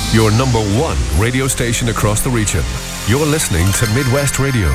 Your number one radio station across the region. You're listening to Midwest Radio.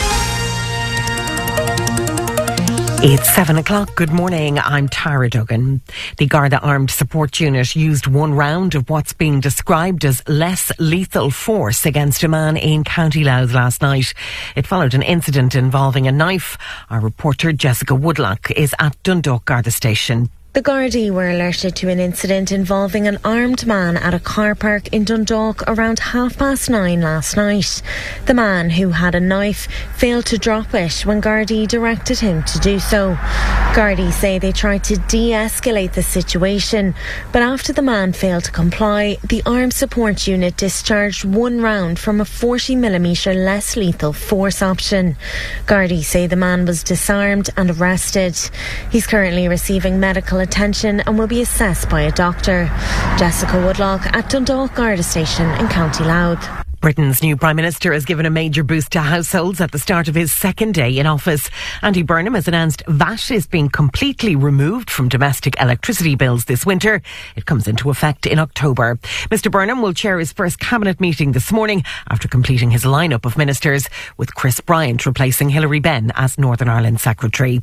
It's 7 o'clock. Good morning. I'm Tara Duggan. The Garda Armed Support Unit used one round of what's being described as less lethal force against a man in County Louth last night. It followed an incident involving a knife. Our reporter Jessica Woodlock is at Dundalk Garda Station. The Gardaí were alerted to an incident involving an armed man at a car park in Dundalk around 9:30 last night. The man, who had a knife, failed to drop it when Gardaí directed him to do so. Gardaí say they tried to de-escalate the situation, but after the man failed to comply, the Armed Support Unit discharged one round from a 40mm less lethal force option. Gardaí say the man was disarmed and arrested. He's currently receiving medical attention and will be assessed by a doctor. Jessica Woodlock at Dundalk Garda Station in County Louth. Britain's new Prime Minister has given a major boost to households at the start of his second day in office. Andy Burnham has announced VAT is being completely removed from domestic electricity bills this winter. It comes into effect in October. Mr Burnham will chair his first cabinet meeting this morning after completing his lineup of ministers, with Chris Bryant replacing Hilary Benn as Northern Ireland Secretary.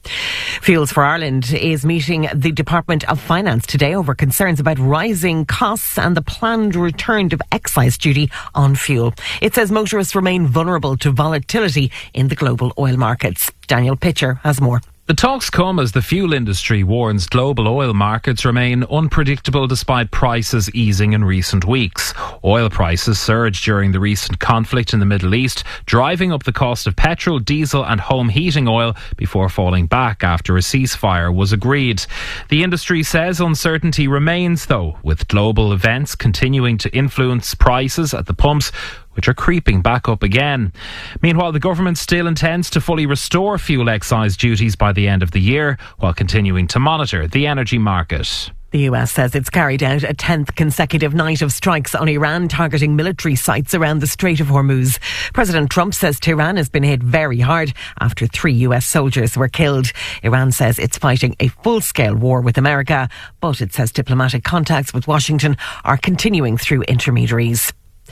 Fuels for Ireland is meeting the Department of Finance today over concerns about rising costs and the planned return of excise duty on fuel. It says motorists remain vulnerable to volatility in the global oil markets. Daniel Pitcher has more. The talks come as the fuel industry warns global oil markets remain unpredictable despite prices easing in recent weeks. Oil prices surged during the recent conflict in the Middle East, driving up the cost of petrol, diesel and home heating oil before falling back after a ceasefire was agreed. The industry says uncertainty remains, though, with global events continuing to influence prices at the pumps, which are creeping back up again. Meanwhile, the government still intends to fully restore fuel excise duties by the end of the year, while continuing to monitor the energy market. The US says it's carried out a 10th consecutive night of strikes on Iran, targeting military sites around the Strait of Hormuz. President Trump says Tehran has been hit very hard after 3 US soldiers were killed. Iran says it's fighting a full-scale war with America, but it says diplomatic contacts with Washington are continuing through intermediaries.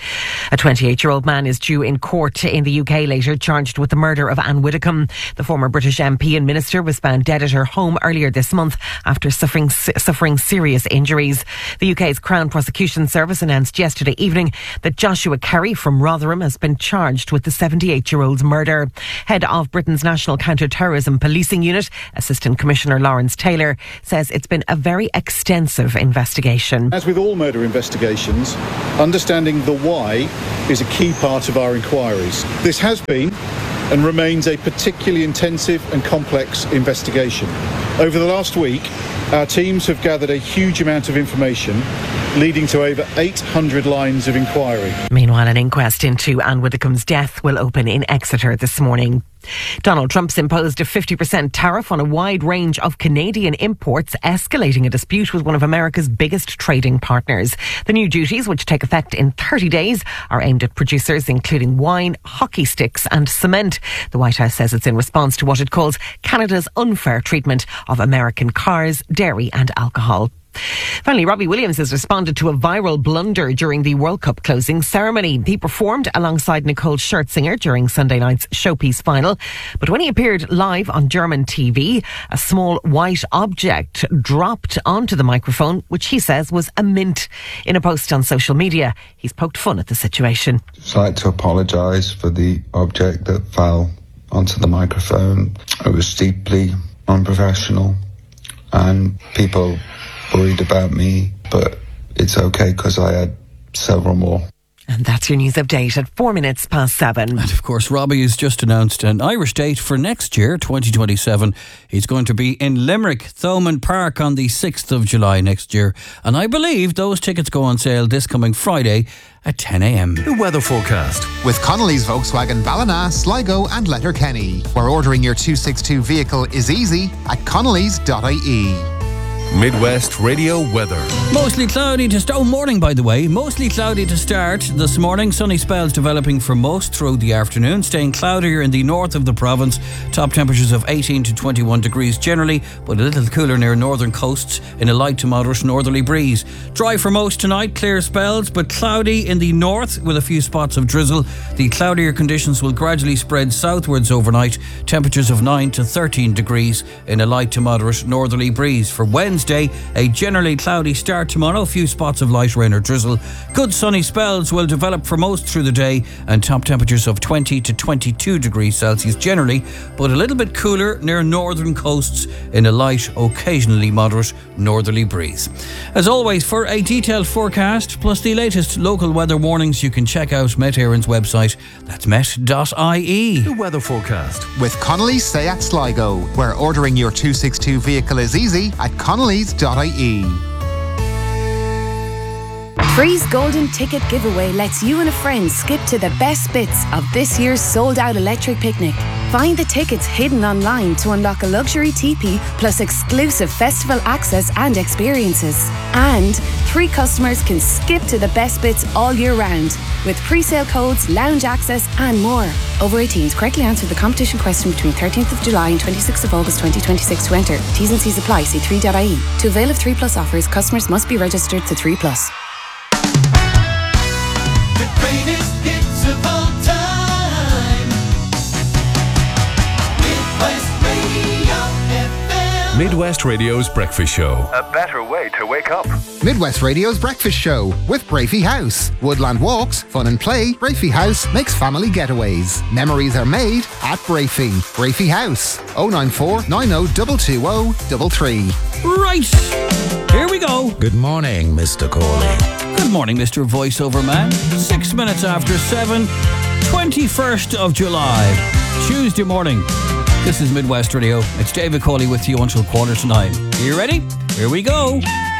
A 28-year-old man is due in court in the UK later, charged with the murder of Anne Widdecombe. The former British MP and minister was found dead at her home earlier this month after suffering serious injuries. The UK's Crown Prosecution Service announced yesterday evening that Joshua Kerry from Rotherham has been charged with the 78-year-old's murder. Head of Britain's National Counter-Terrorism Policing Unit, Assistant Commissioner Lawrence Taylor, says it's been a very extensive investigation. As with all murder investigations, understanding the why is a key part of our inquiries. This has been and remains a particularly intensive and complex investigation. Over the last week, our teams have gathered a huge amount of information, leading to over 800 lines of inquiry. Meanwhile, an inquest into Anne Widdecombe's death will open in Exeter this morning. Donald Trump's imposed a 50% tariff on a wide range of Canadian imports, escalating a dispute with one of America's biggest trading partners. The new duties, which take effect in 30 days, are aimed at producers including wine, hockey sticks and cement. The White House says it's in response to what it calls Canada's unfair treatment of American cars, dairy and alcohol. Finally, Robbie Williams has responded to a viral blunder during the World Cup closing ceremony. He performed alongside Nicole Scherzinger during Sunday night's showpiece final. But when he appeared live on German TV, a small white object dropped onto the microphone, which he says was a mint. In a post on social media, he's poked fun at the situation. I'd like to apologise for the object that fell onto the microphone. It was deeply unprofessional and people worried about me, but it's okay because I had several more. And that's your news update at 7:04. And of course, Robbie has just announced an Irish date for next year, 2027. He's going to be in Limerick, Thomond Park on the 6th of July next year. And I believe those tickets go on sale this coming Friday at 10 a.m. The weather forecast with Connolly's Volkswagen Ballina, Sligo and Letterkenny, where ordering your 262 vehicle is easy at connellys.ie. Midwest Radio weather. Mostly cloudy to start. Morning, by the way. Mostly cloudy to start this morning. Sunny spells developing for most through the afternoon. Staying cloudier in the north of the province. Top temperatures of 18 to 21 degrees generally, but a little cooler near northern coasts in a light to moderate northerly breeze. Dry for most tonight. Clear spells, but cloudy in the north with a few spots of drizzle. The cloudier conditions will gradually spread southwards overnight. Temperatures of 9 to 13 degrees in a light to moderate northerly breeze. For Wednesday, a generally cloudy start tomorrow, a few spots of light rain or drizzle. Good sunny spells will develop for most through the day and top temperatures of 20 to 22 degrees Celsius generally, but a little bit cooler near northern coasts in a light, occasionally moderate northerly breeze. As always, for a detailed forecast plus the latest local weather warnings, you can check out Met Éireann's website. That's met.ie. The weather forecast. With Connolly's Seat Sligo, where ordering your 262 vehicle is easy at connolly's.ie. Free's Golden Ticket Giveaway lets you and a friend skip to the best bits of this year's sold-out electric picnic. Find the tickets hidden online to unlock a luxury teepee plus exclusive festival access and experiences. And 3 customers can skip to the best bits all year round with pre-sale codes, lounge access and more. Over 18s, correctly answer the competition question between 13th of July and 26th of August 2026 to enter. T's and C's apply. See 3.ie. To avail of 3 Plus offers, customers must be registered to 3 Plus. The greatest hits of all time. Midwest Radio FM. Midwest Radio's breakfast show. A better way to wake up. Midwest Radio's Breakfast Show with Brafey House. Woodland walks, fun and play. Brafey House makes family getaways. Memories are made at Brafey. Brafey House. 094 90 220 33. Right, here we go. Good morning, Mr. Corley. Good morning, Mr. Voiceover Man. 6 minutes after 7, 21st of July, Tuesday morning. This is Midwest Radio. It's David Cawley with you until 8:45. Are you ready? Here we go.